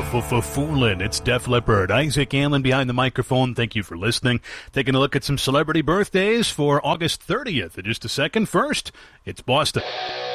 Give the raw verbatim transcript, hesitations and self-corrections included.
Foolin'. It's Def Leppard. Isaac Allen behind the microphone. Thank you for listening. Taking a look at some celebrity birthdays for August thirtieth. In just a second. First, it's Boston.